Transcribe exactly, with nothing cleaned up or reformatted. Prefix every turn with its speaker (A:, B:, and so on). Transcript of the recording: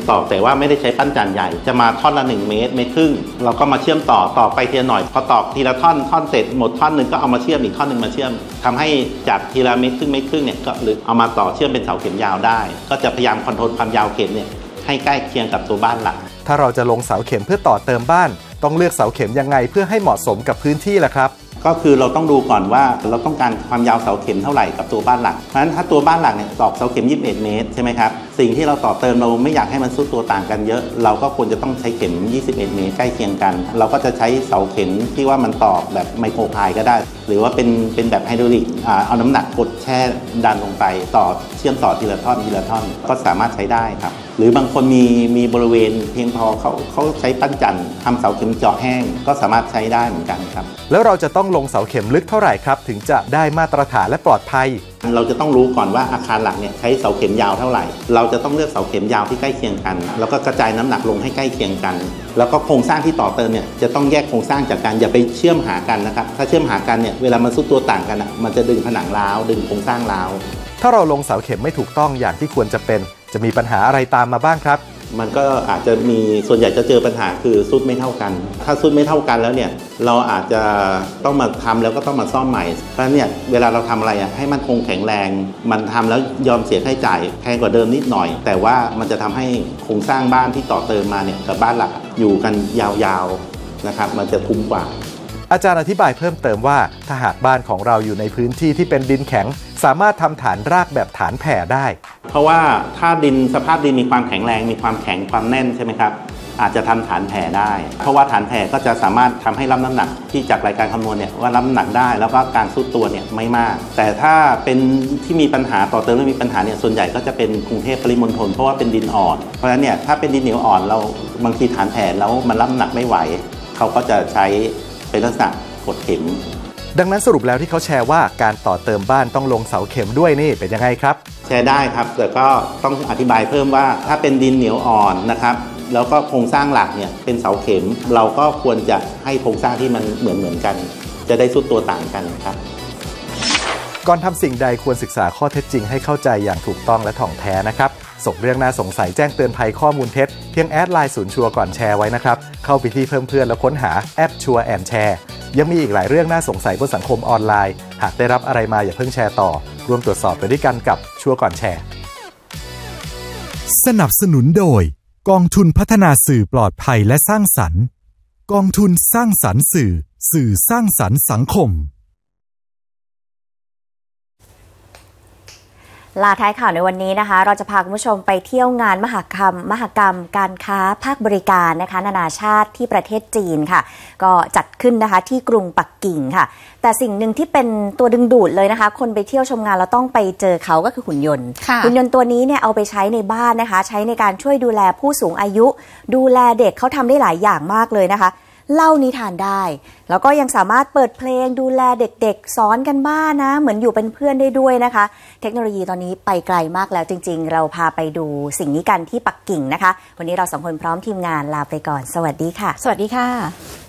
A: ตอกแต่ว่าไม่ได้ใช้ปั้นจันใหญ่จะมาท่อนละหนึ่งเมตรเมตรครึ่งเราก็มาเชื่อมต่อต่อไปทีละหน่อยพอตอกทีละท่อนท่อนเสร็จหมดท่อนหนึ่งก็เอามาเชื่อมอีกท่อนหนึ่งมาเชื่อมทำให้จากทีละเมตรครึ่งเมตรครึ่งเนี่ยก็หรือเอามาต่อเชื่อมเป็นเสาเข็มยาวได้ก็จะพยายามคอนโทรลความยาวเข็มเนี่ยให้ใกล้เคียงกับตัวบ้านหลัก
B: ถ้าเราจะลงเสาเข็มเพื่อต่อเติมบ้านต้องเลือกเสาเข็มยังไงเพื่อให้เหมาะสมกับพื้นที่ล่ะครับ
A: ก็คือเราต้องดูก่อนว่าเราต้องการความยาวเสาเข็มเท่าไหร่กับตัวบ้านหลักเพราะฉะนั้นถ้าตัวบ้านหลักเนี่ยตอกเสาเข็มยี่สิบเอ็ดเมตรใช่ไหมครับสิ่งที่เราต่อเติมเราไม่อยากให้มันซุดตัวต่างกันเยอะเราก็ควรจะต้องใช้เข็มยี่สิบเอ็ดเมตรใกล้เคียงกันเราก็จะใช้เสาเข็มที่ว่ามันตอกแบบไมโครพายก็ได้หรือว่าเป็นเป็นแบบไฮดรอลิกเอาน้ำหนักกดแช่ดันลงไปต่อเชื่อมต่อทีละท่อนทีละท่อนก็สามารถใช้ได้ครับหรือบางคนมีมีบริเวณเพียงพอเขาเขาใช้ปั้นจันทำเสาเข็มเจาะแห้งก็สามารถใช้ได้เหมือนกันครับ
B: แล้วเราจะต้องลงเสาเข็มลึกเท่าไหร่ครับถึงจะได้มาตรฐานและปลอดภัย
A: เราจะต้องรู้ก่อนว่าอาคารหลักเนี่ยใช้เสาเข็มยาวเท่าไหร่เราจะต้องเลือกเสาเข็มยาวที่ใกล้เคียงกันแล้วก็กระจายน้ำหนักลงให้ใกล้เคียงกันแล้วก็โครงสร้างที่ต่อเติมเนี่ยจะต้องแยกโครงสร้างจากกันอย่าไปเชื่อมหากันนะครับถ้าเชื่อมหากันเนี่ยเวลามันซุดตัวต่างกันอ่ะมันจะดึงผนังร้าวดึงโครงสร้างร้าว
B: ถ้าเราลงเสาเข็มไม่ถูกต้องอย่างที่ควรจะเป็นจะมีปัญหาอะไรตามมาบ้างครับ
A: มันก็อาจจะมีส่วนใหญ่จะเจอปัญหาคือซุดไม่เท่ากันถ้าซุดไม่เท่ากันแล้วเนี่ยเราอาจจะต้องมาทำแล้วก็ต้องมาซ่อมใหม่เพราะเนี่ยเวลาเราทำอะไรอ่ะให้มันคงแข็งแรงมันทำแล้วยอมเสียค่าใช้จ่ายแพงกว่าเดิมนิดหน่อยแต่ว่ามันจะทำให้โครงสร้างบ้านที่ต่อเติมมาเนี่ยกับบ้านหลักอยู่กันยาวๆนะครับมันจะคุ้มกว่า
B: อาจารย์อธิบายเพิ่มเติมว่าถ้าหากบ้านของเราอยู่ในพื้นที่ที่เป็นดินแข็งสามารถทำฐานรากแบบฐานแผ่ได้
A: เพราะว่าถ้าดินสภาพดินมีความแข็งแรงมีความแข็งความแน่นใช่ไหมครับอาจจะทำฐานแผ่ได้เพราะว่าฐานแผ่ก็จะสามารถทำให้รับน้ำหนักที่จากรายการคำนวณเนี่ยว่ารับน้ำหนักได้แล้วก็การซุดตัวเนี่ยไม่มากแต่ถ้าเป็นที่มีปัญหาต่อเติมแล้วมีปัญหาเนี่ยส่วนใหญ่ก็จะเป็นกรุงเทพปริมณฑลเพราะว่าเป็นดินอ่อนเพราะฉะนั้นเนี่ยถ้าเป็นดินเหนียวอ่อนเราบางทีฐานแผ่แล้วมันรับน้ำหนักไม่ไหวเขาก็จะใช้เป็นลักษณะกดเข็ม
B: ดังนั้นสรุปแล้วที่เขาแชร์ว่าการต่อเติมบ้านต้องลงเสาเข็มด้วยนี่เป็นยังไงครับ
A: แชร์ได้ครับแต่ก็ต้องอธิบายเพิ่มว่าถ้าเป็นดินเหนียวอ่อนนะครับแล้วก็โครงสร้างหลักเนี่ยเป็นเสาเข็มเราก็ควรจะให้โครงสร้างที่มันเหมือนเหมือนกันจะได้ซุดตัวต่างกันครับ
B: ก่อนทำสิ่งใดควรศึกษาข้อเท็จจริงให้เข้าใจอย่างถูกต้องและถ่องแท้นะครับส่งเรื่องน่าสงสัยแจ้งเตือนภัยข้อมูลเท็จเพียงแอดไลน์ศูนย์ชัวร์ก่อนแชร์ไว้นะครับเข้าไปที่เพิ่มเพื่อนแล้วค้นหาแอดชัวร์แอนแชร์ยังมีอีกหลายเรื่องน่าสงสัยบนสังคมออนไลน์หากได้รับอะไรมาอย่าเพิ่งแชร์ต่อร่วมตรวจสอบไปด้วยกันกับชัวร์ก่อนแชร์
C: สนับสนุนโดยกองทุนพัฒนาสื่อปลอดภัยและสร้างสรรค์กองทุนสร้างสรรค์สื่อสื่อสร้างสรรค์สังคม
D: ลาท้ายข่าวในวันนี้นะคะเราจะพาคุณผู้ชมไปเที่ยวงานมหกรรมมหกรรมการค้าภาคบริการนะคะนานาชาติที่ประเทศจีนค่ะก็จัดขึ้นนะคะที่กรุงปักกิ่งค่ะแต่สิ่งหนึ่งที่เป็นตัวดึงดูดเลยนะคะคนไปเที่ยวชมงานเราต้องไปเจอเขาก็คือหุ่นยนต์หุ่นยนต์ตัวนี้เนี่ยเอาไปใช้ในบ้านนะคะใช้ในการช่วยดูแลผู้สูงอายุดูแลเด็กเขาทำได้หลายอย่างมากเลยนะคะเล่านิทานได้แล้วก็ยังสามารถเปิดเพลงดูแลเด็กๆสอนกันบ้านนะเหมือนอยู่เป็นเพื่อนได้ด้วยนะคะเทคโนโลยีตอนนี้ไปไกลมากแล้วจริงๆเราพาไปดูสิ่งนี้กันที่ปักกิ่งนะคะวันนี้เราสองคนพร้อมทีมงานลาไปก่อนสวัสดีค่ะ
E: สวัสดีค่ะ